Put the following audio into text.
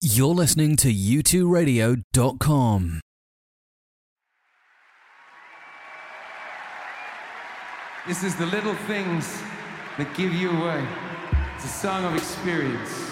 You're listening to u2radio.com. This is the little things that give you away. It's a song of experience.